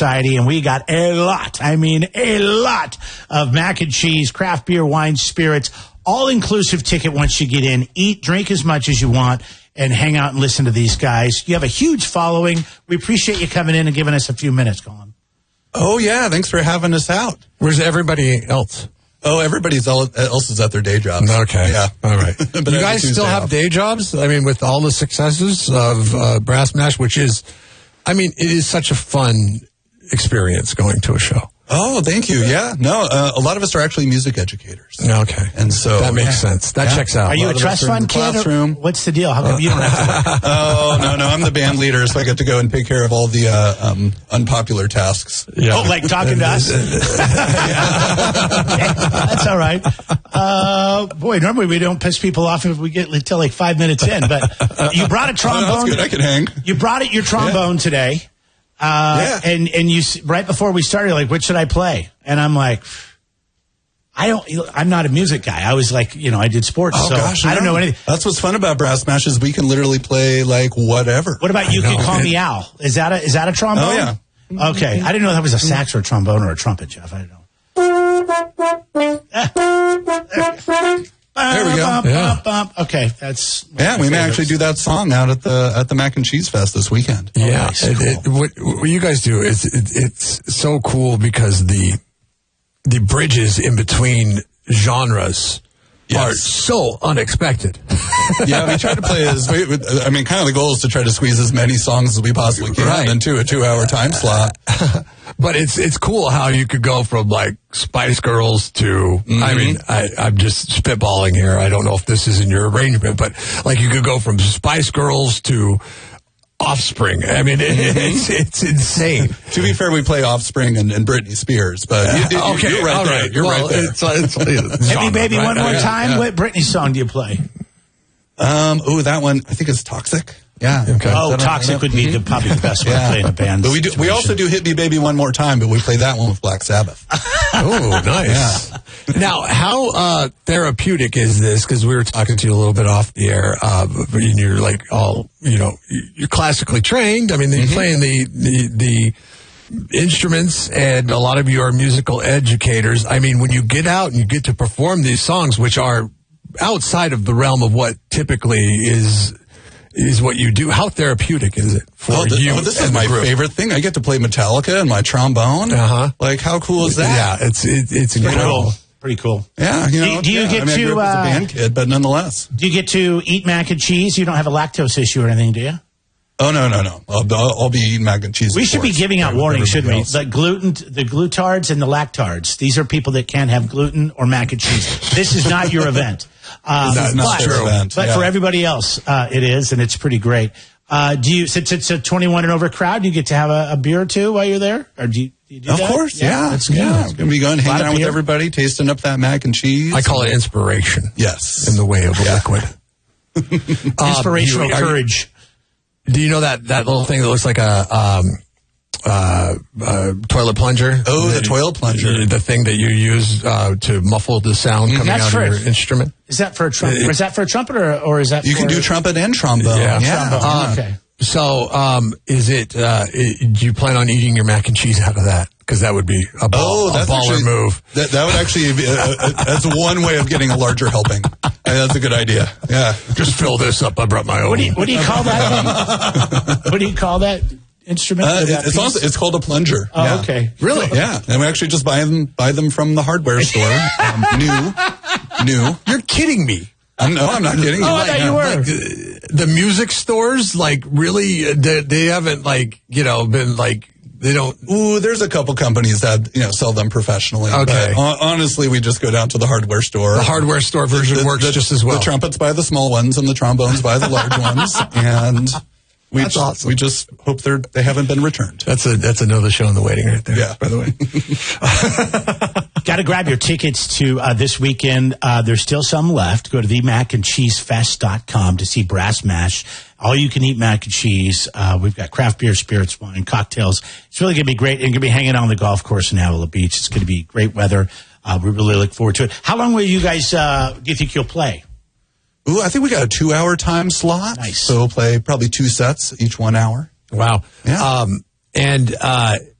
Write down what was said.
Society, and we got a lot of mac and cheese, craft beer, wine, spirits, all-inclusive ticket once you get in. Eat, drink as much as you want, and hang out and listen to these guys. You have a huge following. We appreciate you coming in and giving us a few minutes, Colin. Oh, yeah. Thanks for having us out. Where's everybody else? Oh, everybody else is at their day jobs. Okay. Yeah. All right. You guys still have day jobs? I mean, with all the successes of Brass Mash, which is, I mean, it is such a fun experience going to a show. Oh, thank you. Yeah. No, a lot of us are actually music educators. Okay. And so that makes sense. That checks out. Are you a trust fund kid? What's the deal? How come you don't have to work? Oh, no. I'm the band leader, so I get to go and take care of all the unpopular tasks. Yeah. Oh, like talking to us? That's all right. Boy, normally we don't piss people off if we get until like 5 minutes in, but you brought a trombone. Oh, that's good. I can hang. You brought your trombone today. And you, right before we started, like, what should I play? And I'm like, I'm not a music guy. I was like, I did sports, I don't know anything. That's what's fun about Brass Mash is we can literally play like whatever. What about You Can Call Me Al? Is that a trombone? Oh, yeah. Okay. I didn't know that was a sax or a trombone or a trumpet, Jeff. I didn't know. There we go. Yeah. Okay, that's we may actually do that song out at the Mac and Cheese Fest this weekend. Yeah, nice. Cool. What you guys do is it's so cool because the bridges in between genres are so unexpected. Yeah, we try to play kind of the goal is to try to squeeze as many songs as we possibly can into a 2-hour time slot. But it's cool how you could go from like Spice Girls to, I mean, I'm just spitballing here. I don't know if this is in your arrangement, but like you could go from Spice Girls to Offspring. I mean, it's insane. To be fair, we play Offspring and Britney Spears, but you're right there. You're right there. It's Baby One More Time. What Britney song do you play? That one, I think it's Toxic. Yeah. Okay. Oh, Toxic would be probably the best one to play in a band. But we also do Hit Me Baby One More Time, but we play that one with Black Sabbath. Oh, nice. Yeah. Now, how therapeutic is this? Because we were talking to you a little bit off the air, and you're like you're classically trained. I mean, you're playing the instruments, and a lot of you are musical educators. I mean, when you get out and you get to perform these songs, which are outside of the realm of what typically is what you do, how therapeutic is it for you? This is my favorite thing. I get to play Metallica and my trombone. Like, how cool is that? Yeah, it's incredible. Pretty cool. Yeah, do you get to? I grew up as a band kid, but nonetheless. Do you get to eat mac and cheese? You don't have a lactose issue or anything, do you? Oh, no. I'll be eating mac and cheese. We should be giving out warnings, shouldn't we? The glutards and the lactards. These are people that can't have gluten or mac and cheese. This is not your event. Not true. But for everybody else, it is, and it's pretty great. Since it's a 21 and over crowd, do you get to have a beer or two while you're there? Or do you do that? Of course, yeah. That's good. Yeah. It's going to be going hanging out with everybody, tasting up that mac and cheese. I call it inspiration. Yes. In the way of a liquid. Inspirational courage. Do you know that little thing that looks like a toilet plunger? Oh, the toilet plunger. The thing that you use to muffle the sound coming out of your instrument. Is that for a trumpet? Is that for a trumpet or is that you can do trumpet and trombone. Yeah. Trombone. Okay. So, is it, do you plan on eating your mac and cheese out of that? Because that would be a baller move. That would actually be, that's one way of getting a larger helping. That's a good idea. Yeah. Just fill this up. I brought my own. What do you call that? What do you call that instrument? It's called a plunger. Oh, yeah. Okay. Really? Yeah. And we actually just buy them from the hardware store. New. You're kidding me. No, I'm not kidding. I thought you were. The music stores, like, really, they haven't, like, been, like, they don't. Ooh, there's a couple companies that, sell them professionally. Okay. But honestly, we just go down to the hardware store. The hardware store version works just as well. The trumpets buy the small ones and the trombones buy the large ones. And that's awesome. We just hope they haven't been returned. That's another show in the waiting right there. Yeah. By the way. Got to grab your tickets to this weekend. There's still some left. Go to themacandcheesefest.com to see Brass Mash. All you can eat mac and cheese. We've got craft beer, spirits, wine, cocktails. It's really going to be great. And going to be hanging out on the golf course in Avila Beach. It's going to be great weather. We really look forward to it. How long will you guys, do you think you'll play? Ooh, I think we got a 2-hour time slot. Nice. So we'll play probably 2 sets, each 1 hour. Wow. Yeah. And